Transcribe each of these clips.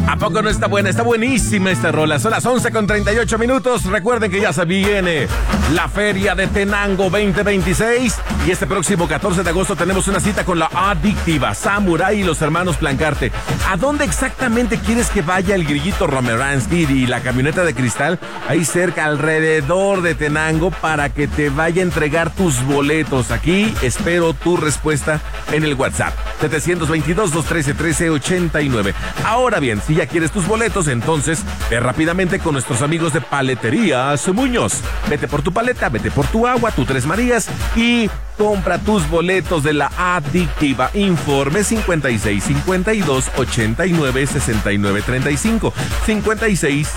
¿A poco no está buena? Está buenísima esta rola. Son las 11:38. Recuerden que ya se viene la Feria de Tenango 2026. Y este próximo 14 de agosto tenemos una cita con la Adictiva, Samurai y los hermanos Plancarte. ¿A dónde exactamente quieres que vaya el Grillito Romeransky y la camioneta de cristal? Ahí cerca, alrededor de Tenango, para que te vaya a entregar tus boletos. Aquí espero tu respuesta en el WhatsApp. 722-213-1389. Ahora bien, si ya quieres tus boletos, entonces ve rápidamente con nuestros amigos de Paleterías Muñoz. Vete por tu paleta, vete por tu agua, tu Tres Marías y compra tus boletos de la Adictiva. Informe 56 52 89 69 35. 56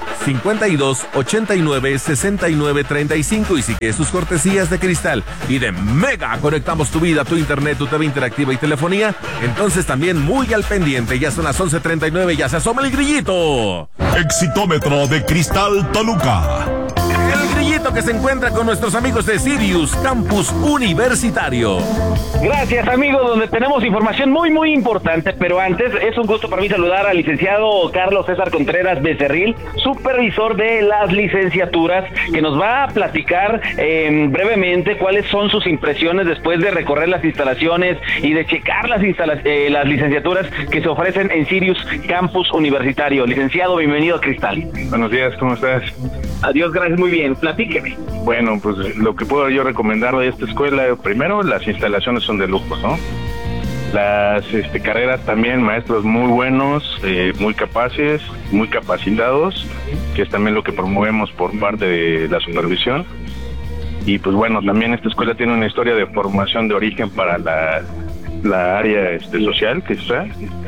52 89 69 35. Y si quieres sus cortesías de cristal y de Mega conectamos tu vida, tu internet, tu TV interactiva y telefonía, entonces también muy al pendiente. Ya son las 11:39, ya se asoma el grillito. Exitómetro de Cristal Toluca. El grillito que se encuentra con nuestros amigos de Sirius Campus Universitario. Gracias, amigos, donde tenemos información muy importante, pero antes es un gusto para mí saludar al licenciado Carlos César Contreras Becerril, supervisor de las licenciaturas, que nos va a platicar brevemente cuáles son sus impresiones después de recorrer las instalaciones y de checar las licenciaturas que se ofrecen en Sirius Campus Universitario. Licenciado, bienvenido a Cristal. Buenos días, ¿cómo estás? Adiós, gracias, muy bien, platíqueme. Bueno, pues lo que puedo yo recomendar de esta escuela, primero, las instalaciones son de lujo, ¿no? Las carreras también, maestros muy buenos, muy capaces, muy capacitados, que es también lo que promovemos por parte de la supervisión. Y pues bueno, también esta escuela tiene una historia de formación de origen para la área social que está.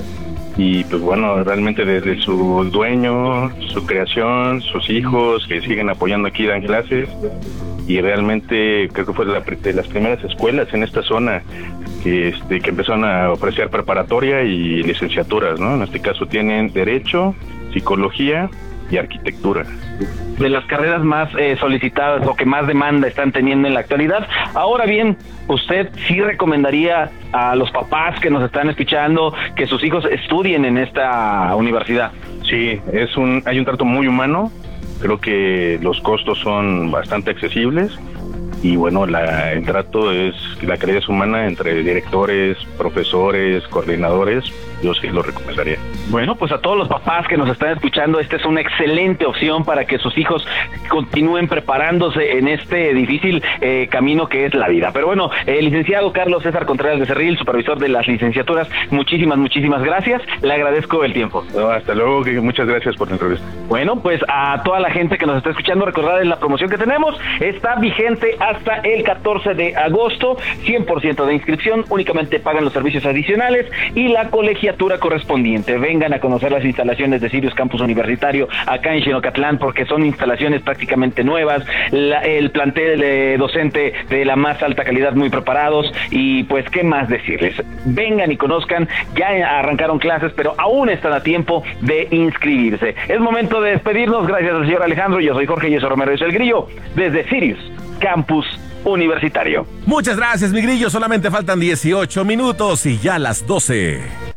Y pues bueno, realmente desde su dueño, su creación, sus hijos que siguen apoyando aquí, dan clases, y realmente creo que fue de las primeras escuelas en esta zona que empezaron a ofrecer preparatoria y licenciaturas, ¿no? En este caso tienen Derecho, Psicología y Arquitectura. De las carreras más solicitadas o que más demanda están teniendo en la actualidad. Ahora bien, ¿usted sí recomendaría a los papás que nos están escuchando que sus hijos estudien en esta universidad? Sí, hay un trato muy humano, creo que los costos son bastante accesibles y bueno, el trato es la calidad humana entre directores, profesores, coordinadores. Yo sí lo recomendaría. Bueno, pues a todos los papás que nos están escuchando, esta es una excelente opción para que sus hijos continúen preparándose en este difícil camino que es la vida. Pero bueno, licenciado Carlos César Contreras Becerril, supervisor de las licenciaturas, muchísimas gracias. Le agradezco el tiempo. No, hasta luego, muchas gracias por la entrevista. Bueno, pues a toda la gente que nos está escuchando, recordad la promoción que tenemos, está vigente hasta el 14 de agosto, 100% de inscripción, únicamente pagan los servicios adicionales y la colegiatura correspondiente. Vengan a conocer las instalaciones de Sirius Campus Universitario acá en Xenocatlán, porque son instalaciones prácticamente nuevas, el plantel docente de la más alta calidad, muy preparados, y pues qué más decirles. Vengan y conozcan, ya arrancaron clases, pero aún están a tiempo de inscribirse. Es momento de despedirnos, gracias al señor Alejandro. Yo soy Jorge Yeso Romero, es el Grillo, desde Sirius Campus Universitario. Muchas gracias, mi Grillo, solamente faltan 18 minutos y ya las 12.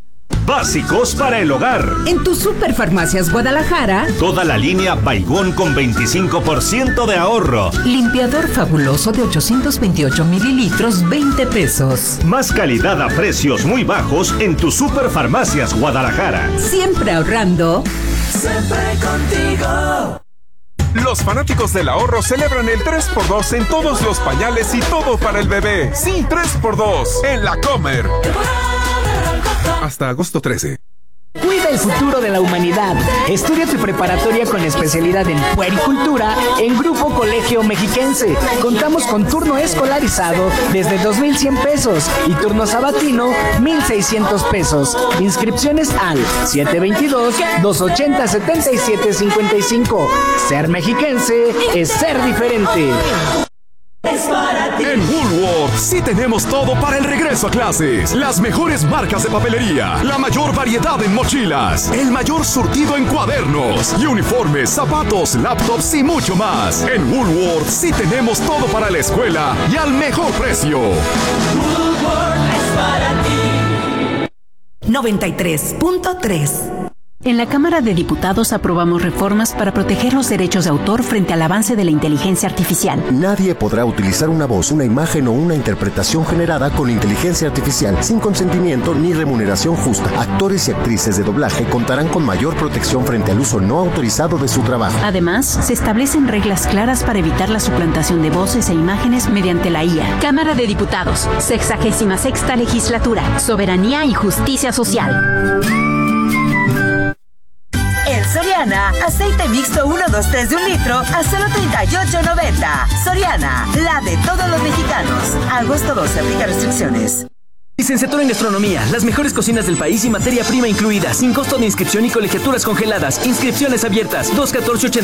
Básicos para el hogar. En tu Superfarmacias Guadalajara, toda la línea Baigón con 25% de ahorro. Limpiador fabuloso de 828 mililitros, 20 pesos. Más calidad a precios muy bajos en tu Superfarmacias Guadalajara. Siempre ahorrando. Siempre contigo. Los fanáticos del ahorro celebran el 3x2 en todos los pañales y todo para el bebé. Sí, 3x2 en La Comer. Hasta agosto 13. Cuida el futuro de la humanidad. Estudia tu preparatoria con especialidad en puericultura en Grupo Colegio Mexiquense. Contamos con turno escolarizado desde 2,100 pesos y turno sabatino 1,600 pesos. Inscripciones al 722-280-7755. Ser mexiquense es ser diferente. En Woolworth sí tenemos todo para el regreso a clases. Las mejores marcas de papelería, la mayor variedad en mochilas, el mayor surtido en cuadernos y uniformes, zapatos, laptops y mucho más. En Woolworth sí tenemos todo para la escuela y al mejor precio. Woolworth es para ti. 93.3 En la Cámara de Diputados aprobamos reformas para proteger los derechos de autor frente al avance de la inteligencia artificial. Nadie podrá utilizar una voz, una imagen o una interpretación generada con inteligencia artificial sin consentimiento ni remuneración justa. Actores y actrices de doblaje contarán con mayor protección frente al uso no autorizado de su trabajo. Además, se establecen reglas claras para evitar la suplantación de voces e imágenes mediante la IA. Cámara de Diputados, 66ª Legislatura, Soberanía y Justicia Social. En Soriana, aceite mixto 1, 2, 3 de 1 litro a solo $38.90. Soriana, la de todos los mexicanos. Agosto 12, aplica restricciones. Licenciatura en Gastronomía, las mejores cocinas del país y materia prima incluida, sin costo de inscripción y colegiaturas congeladas. Inscripciones abiertas, 214-80.